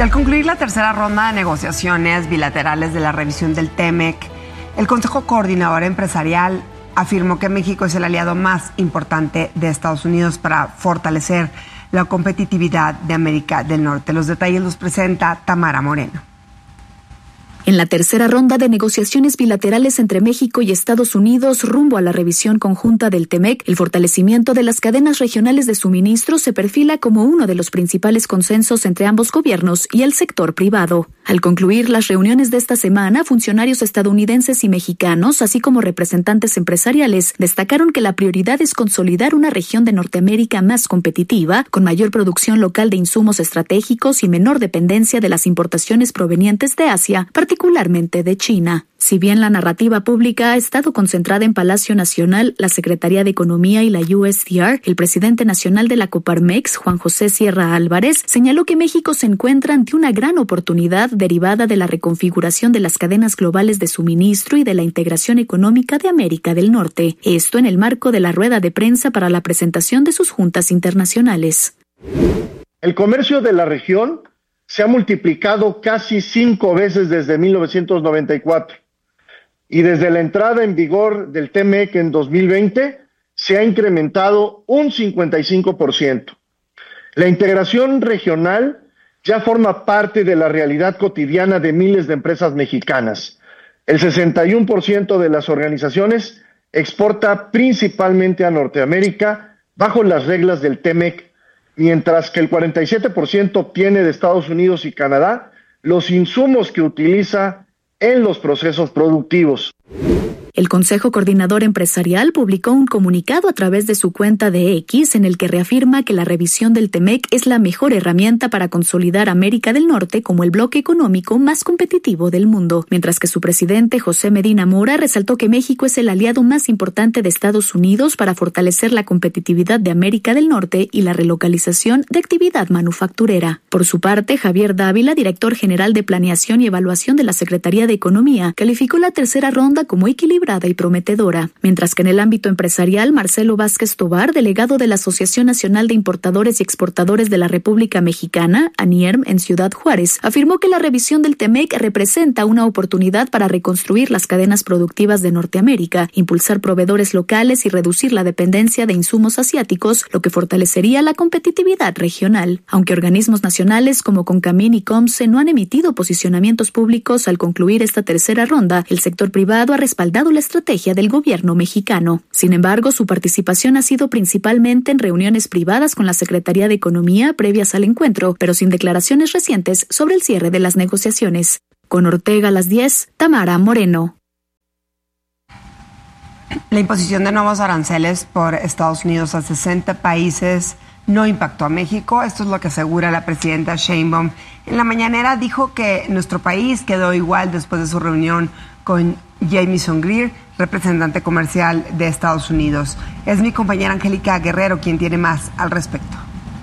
Y al concluir la tercera ronda de negociaciones bilaterales de la revisión del TEMEC, el Consejo Coordinador Empresarial afirmó que México es el aliado más importante de Estados Unidos para fortalecer la competitividad de América del Norte. Los detalles los presenta Tamara Moreno. En la tercera ronda de negociaciones bilaterales entre México y Estados Unidos rumbo a la revisión conjunta del TEMEC, el fortalecimiento de las cadenas regionales de suministro se perfila como uno de los principales consensos entre ambos gobiernos y el sector privado. Al concluir las reuniones de esta semana, funcionarios estadounidenses y mexicanos, así como representantes empresariales, destacaron que la prioridad es consolidar una región de Norteamérica más competitiva, con mayor producción local de insumos estratégicos y menor dependencia de las importaciones provenientes de Asia, particularmente de China. Si bien la narrativa pública ha estado concentrada en Palacio Nacional, la Secretaría de Economía y la USTR, el presidente nacional de la Coparmex, Juan José Sierra Álvarez, señaló que México se encuentra ante una gran oportunidad derivada de la reconfiguración de las cadenas globales de suministro y de la integración económica de América del Norte. Esto en el marco de la rueda de prensa para la presentación de sus juntas internacionales. El comercio de la región se ha multiplicado casi 5 veces desde 1994 y desde la entrada en vigor del TEMEC en 2020 se ha incrementado un 55%. La integración regional ya forma parte de la realidad cotidiana de miles de empresas mexicanas. El 61% de las organizaciones exporta principalmente a Norteamérica bajo las reglas del TEMEC, mientras que el 47% obtiene de Estados Unidos y Canadá los insumos que utiliza en los procesos productivos. El Consejo Coordinador Empresarial publicó un comunicado a través de su cuenta de X en el que reafirma que la revisión del TEMEC es la mejor herramienta para consolidar América del Norte como el bloque económico más competitivo del mundo, mientras que su presidente José Medina Mora resaltó que México es el aliado más importante de Estados Unidos para fortalecer la competitividad de América del Norte y la relocalización de actividad manufacturera. Por su parte, Javier Dávila, director general de Planeación y Evaluación de la Secretaría de Economía, calificó la tercera ronda como equilibrada y prometedora, mientras que en el ámbito empresarial, Marcelo Vázquez Tobar, delegado de la Asociación Nacional de Importadores y Exportadores de la República Mexicana, ANIERM, en Ciudad Juárez, afirmó que la revisión del TEMEC representa una oportunidad para reconstruir las cadenas productivas de Norteamérica, impulsar proveedores locales y reducir la dependencia de insumos asiáticos, lo que fortalecería la competitividad regional. Aunque organismos nacionales como Concamín y COMCE no han emitido posicionamientos públicos al concluir esta tercera ronda, el sector privado ha respaldado la estrategia del gobierno mexicano. Sin embargo, su participación ha sido principalmente en reuniones privadas con la Secretaría de Economía previas al encuentro, pero sin declaraciones recientes sobre el cierre de las negociaciones. Con Ortega a las 10, Tamara Moreno. La imposición de nuevos aranceles por Estados Unidos a 60 países no impactó a México. Esto es lo que asegura la presidenta Sheinbaum. En la mañanera dijo que nuestro país quedó igual después de su reunión con Jamieson Greer, representante comercial de Estados Unidos. Es mi compañera Angélica Guerrero quien tiene más al respecto.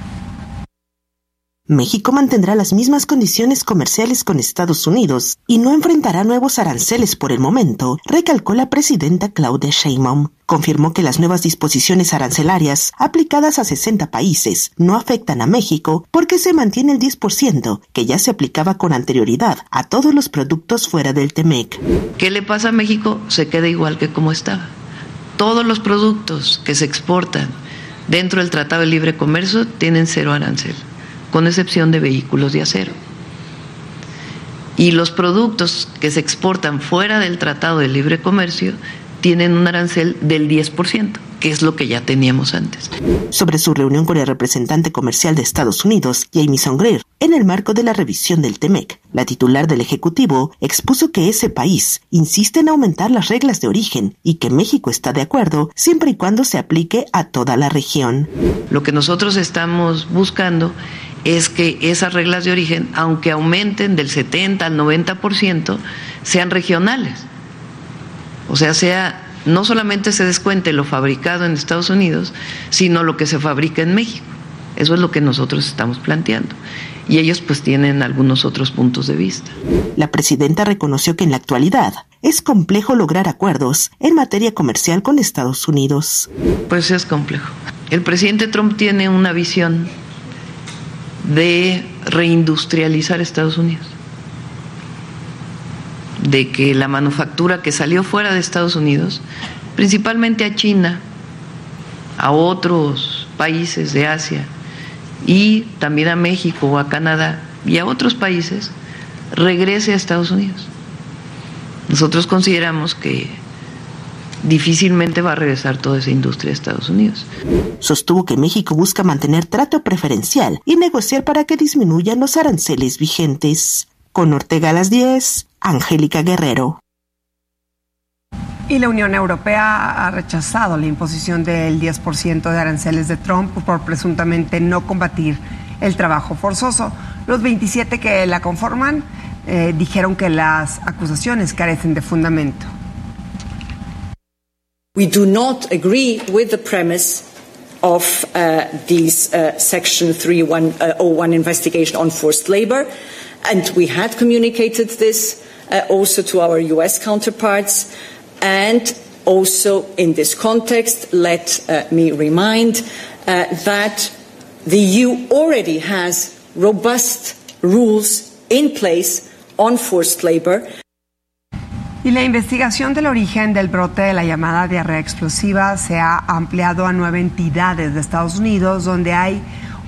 México mantendrá las mismas condiciones comerciales con Estados Unidos y no enfrentará nuevos aranceles por el momento, recalcó la presidenta Claudia Sheinbaum. Confirmó que las nuevas disposiciones arancelarias aplicadas a 60 países no afectan a México porque se mantiene el 10% que ya se aplicaba con anterioridad a todos los productos fuera del TEMEC. ¿Qué le pasa a México? Se queda igual que como estaba. Todos los productos que se exportan dentro del Tratado de Libre Comercio tienen 0 arancel, con excepción de vehículos de acero. Y los productos que se exportan fuera del Tratado de Libre Comercio tienen un arancel del 10%, que es lo que ya teníamos antes. Sobre su reunión con el representante comercial de Estados Unidos, Jamieson Greer, en el marco de la revisión del TEMEC, la titular del Ejecutivo expuso que ese país insiste en aumentar las reglas de origen y que México está de acuerdo siempre y cuando se aplique a toda la región. Lo que nosotros estamos buscando es que esas reglas de origen, aunque aumenten del 70 al 90%, sean regionales. O sea, no solamente se descuente lo fabricado en Estados Unidos, sino lo que se fabrica en México. Eso es lo que nosotros estamos planteando. Y ellos pues tienen algunos otros puntos de vista. La presidenta reconoció que en la actualidad es complejo lograr acuerdos en materia comercial con Estados Unidos. Pues es complejo. El presidente Trump tiene una visión de reindustrializar Estados Unidos, de que la manufactura que salió fuera de Estados Unidos, principalmente a China, a otros países de Asia y también a México o a Canadá y a otros países, regrese a Estados Unidos. Nosotros consideramos que difícilmente va a regresar toda esa industria a Estados Unidos. Sostuvo que México busca mantener trato preferencial y negociar para que disminuyan los aranceles vigentes. Con Ortega a las 10, Angélica Guerrero. Y la Unión Europea ha rechazado la imposición del 10% de aranceles de Trump por presuntamente no combatir el trabajo forzoso. Los 27 que la conforman dijeron que las acusaciones carecen de fundamento. We do not agree with the premise of this Section 301 investigation on forced labor, and we had communicated this also to our US counterparts. And also in this context, let me remind that the EU already has robust rules in place on forced labor. Y la investigación del origen del brote de la llamada diarrea explosiva se ha ampliado a 9 entidades de Estados Unidos, donde hay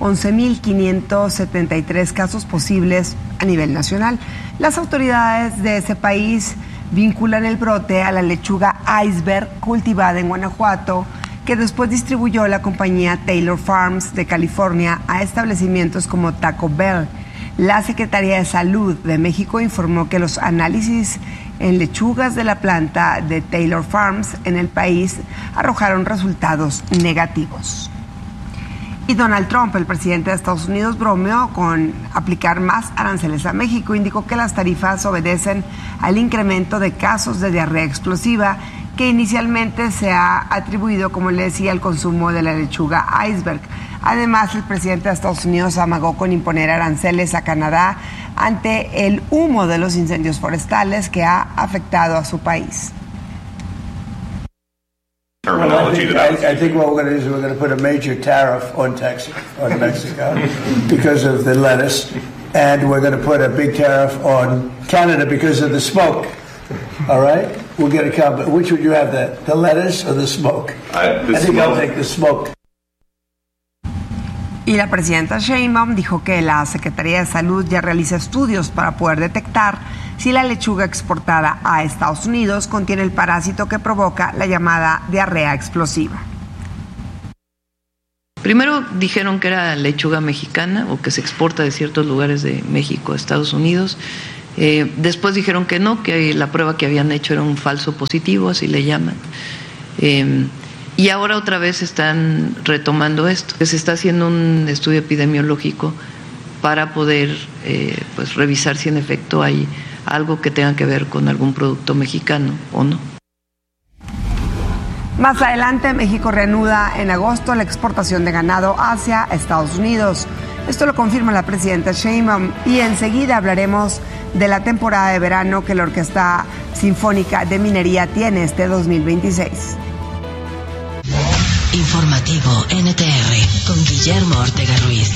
11.573 casos posibles a nivel nacional. Las autoridades de ese país vinculan el brote a la lechuga iceberg cultivada en Guanajuato, que después distribuyó la compañía Taylor Farms de California a establecimientos como Taco Bell. La Secretaría de Salud de México informó que los análisis en lechugas de la planta de Taylor Farms en el país arrojaron resultados negativos. Y Donald Trump, el presidente de Estados Unidos, bromeó con aplicar más aranceles a México. Indicó que las tarifas obedecen al incremento de casos de diarrea explosiva que inicialmente se ha atribuido, como le decía, al consumo de la lechuga iceberg. Además, el presidente de Estados Unidos amagó con imponer aranceles a Canadá ante el humo de los incendios forestales que ha afectado a su país. Well, I think what we're going to do is we're going to put a major tariff on Mexico because of the lettuce, and we're going to put a big tariff on Canada because of the smoke. All right? We'll get a combo. Which would you have, the lettuce or the smoke? I think I'll take the smoke. Y la presidenta Sheinbaum dijo que la Secretaría de Salud ya realiza estudios para poder detectar si la lechuga exportada a Estados Unidos contiene el parásito que provoca la llamada diarrea explosiva. Primero dijeron que era lechuga mexicana o que se exporta de ciertos lugares de México a Estados Unidos. Después dijeron que no, que la prueba que habían hecho era un falso positivo, así le llaman. Y ahora otra vez están retomando esto. Se está haciendo un estudio epidemiológico para poder pues revisar si en efecto hay algo que tenga que ver con algún producto mexicano o no. Más adelante, México reanuda en agosto la exportación de ganado hacia Estados Unidos. Esto lo confirma la presidenta Sheinbaum. Y enseguida hablaremos de la temporada de verano que la Orquesta Sinfónica de Minería tiene este 2026. Informativo NTR con Guillermo Ortega Ruiz.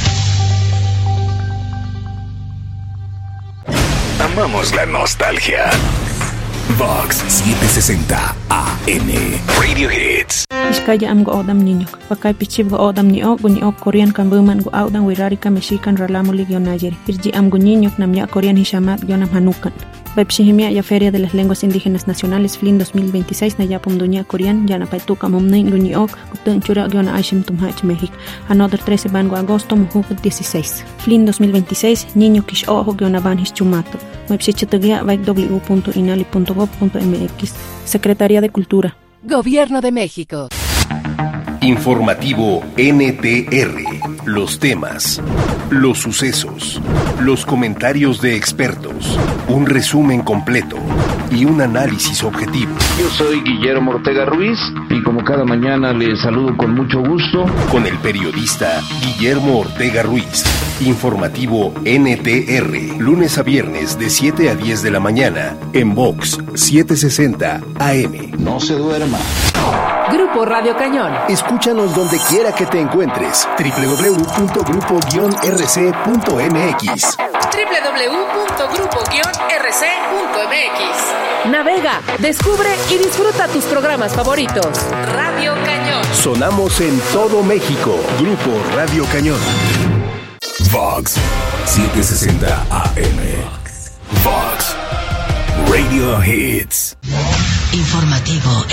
Amamos la nostalgia. Vox 760 AM Radio Hits. Iskaya am go odam niño. Pakay pichib go odam ni ok Korean kan buman go odam wirari ka mexican ralamo ligio nayer. Irji am go niño namya Korean hishamat yonam hanukan. Bepshihimia ya Feria de las Lenguas Indígenas Nacionales FLIN 2026 na yapum dunia Korean yana paituka mumnin luniok gutun chura gyona aishim tumhach México. Another 13 van go agosto mujuk 16. FLIN 2026 niño kish ojo gyona van hischumato. Website www.inali.gov.mx. Secretaría de Cultura. Gobierno de México. Informativo NTR. Los temas, los sucesos, los comentarios de expertos, un resumen completo y un análisis objetivo. Yo soy Guillermo Ortega Ruiz y como cada mañana les saludo con mucho gusto. Con el periodista Guillermo Ortega Ruiz. Informativo NTR. Lunes a viernes de 7 a 10 de la mañana en Vox 760 AM. No se duerma. Grupo Grupo Radio Cañón. Escúchanos donde quiera que te encuentres. www.grupo-rc.mx www.grupo-rc.mx. Navega, descubre y disfruta tus programas favoritos. Radio Cañón. Sonamos en todo México. Grupo Radio Cañón. Vox 760 AM. Vox Radio Hits. Informativo